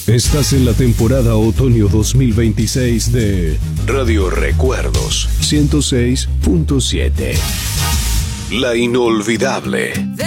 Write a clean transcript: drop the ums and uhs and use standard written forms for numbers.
Estás en la temporada otoño 2026 de Radio Recuerdos 106.7. La inolvidable.